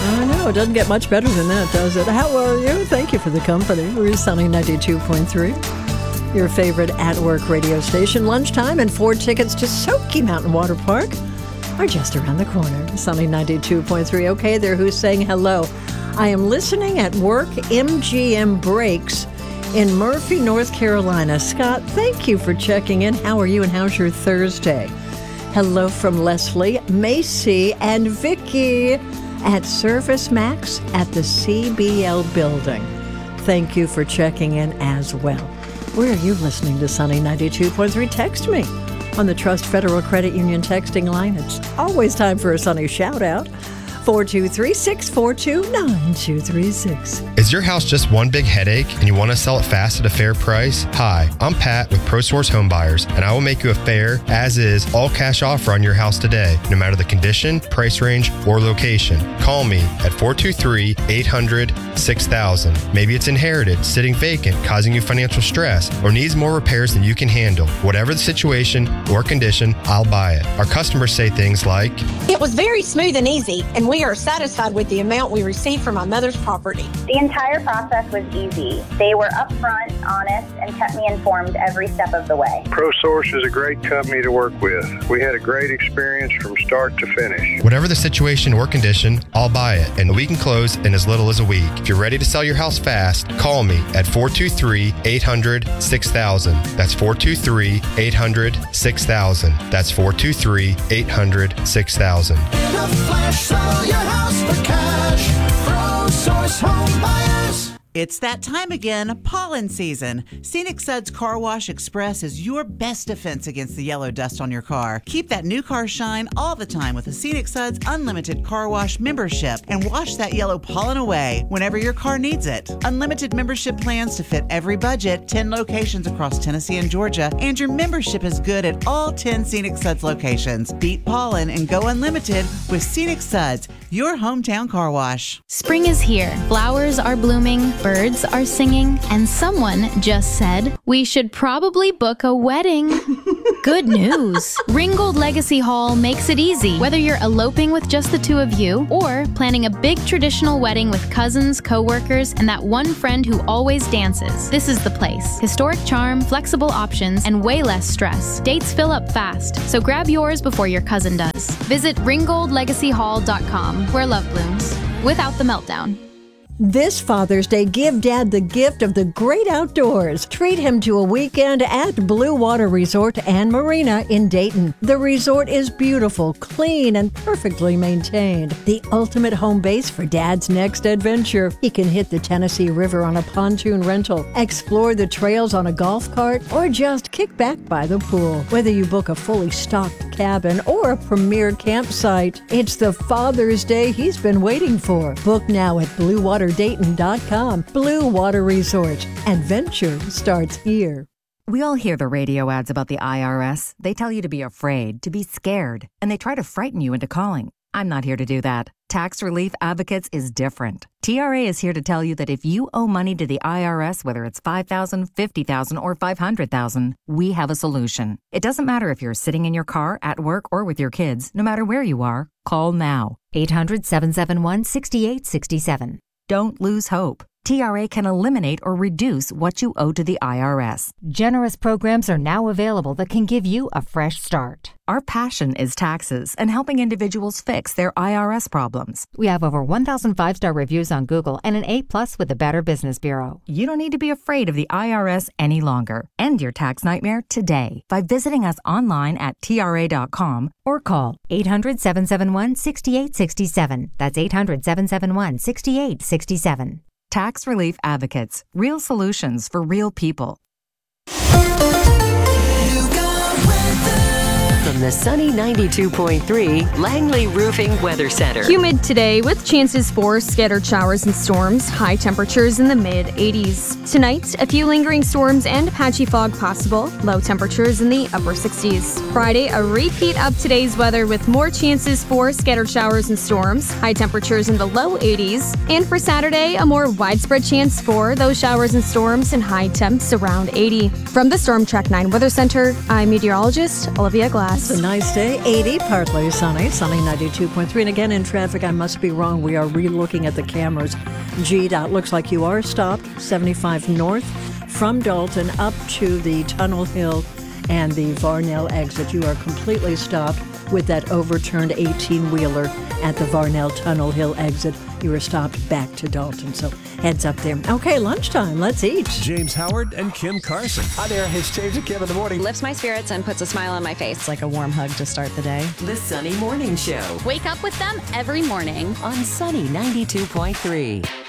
I know, it doesn't get much better than that, does it? How are you? Thank you for the company. We're Sunny 92.3, your favorite at-work radio station. Lunchtime and 4 tickets to Soaky Mountain Water Park are just around the corner. Sunny 92.3. Okay, there, who's saying hello? I am listening at work, MGM Breaks in Murphy, North Carolina. Scott, thank you for checking in. How are you and how's your Thursday? Hello from Leslie, Macy, and Vicky at Service Max at the CBL building. Thank you for checking in as well. Where are you listening to Sunny 92.3? Text me on the Trust Federal Credit Union texting line. It's always time for a Sunny shout out. 423-642-9236. Is your house just one big headache and you want to sell it fast at a fair price? Hi, I'm Pat with ProSource Home Buyers, and I will make you a fair, as-is, all-cash offer on your house today, no matter the condition, price range, or location. Call me at 423-800-6000. Maybe it's inherited, sitting vacant, causing you financial stress, or needs more repairs than you can handle. Whatever the situation or condition, I'll buy it. Our customers say things like, "It was very smooth and easy, and we are satisfied with the amount we received from my mother's property." The entire process was easy. They were upfront, honest, and kept me informed every step of the way. ProSource is a great company to work with. We had a great experience from start to finish. Whatever the situation or condition, I'll buy it, and we can close in as little as a week. If you're ready to sell your house fast, call me at 423-800-6000. That's 423-800-6000. That's 423-800-6000. In a flash, sell your house for cash. ProSource Home Buyers. It's that time again, pollen season. Scenic Suds Car Wash Express is your best defense against the yellow dust on your car. Keep that new car shine all the time with a Scenic Suds Unlimited Car Wash membership and wash that yellow pollen away whenever your car needs it. Unlimited membership plans to fit every budget, 10 locations across Tennessee and Georgia, and your membership is good at all 10 Scenic Suds locations. Beat pollen and go unlimited with Scenic Suds, your hometown car wash. Spring is here. Flowers are blooming, birds are singing, and someone just said, we should probably book a wedding. Good news. Ringgold Legacy Hall makes it easy. Whether you're eloping with just the two of you or planning a big traditional wedding with cousins, co-workers, and that one friend who always dances, this is the place. Historic charm, flexible options, and way less stress. Dates fill up fast, so grab yours before your cousin does. Visit ringgoldlegacyhall.com, where love blooms, without the meltdown. This Father's Day, give Dad the gift of the great outdoors. Treat him to a weekend at Blue Water Resort and Marina in Dayton. The resort is beautiful, clean, and perfectly maintained. The ultimate home base for Dad's next adventure. He can hit the Tennessee River on a pontoon rental, explore the trails on a golf cart, or just kick back by the pool. Whether you book a fully stocked cabin or a premier campsite, it's the Father's Day he's been waiting for. Book now at BlueWaterDayton.com. Blue Water Resort. Adventure starts here. We all hear the radio ads about the IRS. They tell you to be afraid, to be scared, and they try to frighten you into calling. I'm not here to do that. Tax Relief Advocates is different. TRA is here to tell you that if you owe money to the IRS, whether it's $5,000, $50,000, or $500,000, we have a solution. It doesn't matter if you're sitting in your car, at work, or with your kids. No matter where you are, call now. 800-771-6867. Don't lose hope. TRA can eliminate or reduce what you owe to the IRS. Generous programs are now available that can give you a fresh start. Our passion is taxes and helping individuals fix their IRS problems. We have over 1,000 five-star reviews on Google and an A+ with the Better Business Bureau. You don't need to be afraid of the IRS any longer. End your tax nightmare today by visiting us online at TRA.com or call 800-771-6867. That's 800-771-6867. Tax Relief Advocates. Real solutions for real people. From the sunny 92.3 Langley Roofing Weather Center. Humid today with chances for scattered showers and storms. High temperatures in the mid-80s. Tonight, a few lingering storms and patchy fog possible. Low temperatures in the upper 60s. Friday, a repeat of today's weather with more chances for scattered showers and storms. High temperatures in the low 80s. And for Saturday, a more widespread chance for those showers and storms and high temps around 80. From the Storm Track 9 Weather Center, I'm meteorologist Olivia Glass. It's a nice day. 80, partly sunny. Sunny 92.3. And again, in traffic, I must be wrong. We are re-looking at the cameras. GDOT looks like you are stopped. 75 north from Dalton up to the Tunnel Hill and the Varnell exit. You are completely stopped with that overturned 18-wheeler at the Varnell Tunnel Hill exit. You were stopped back to Dalton, so heads up there. Okay, lunchtime. Let's eat. James Howard and Kim Carson. Hi there. It's James and Kim in the morning. Lifts my spirits and puts a smile on my face. It's like a warm hug to start the day. The Sunny Morning Show. Wake up with them every morning on Sunny 92.3.